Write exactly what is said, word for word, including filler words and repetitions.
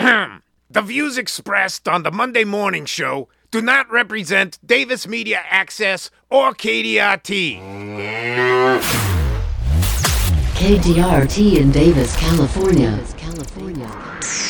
The views expressed on the Monday Morning Show do not represent Davis Media Access or K D R T. K D R T in Davis, California. California.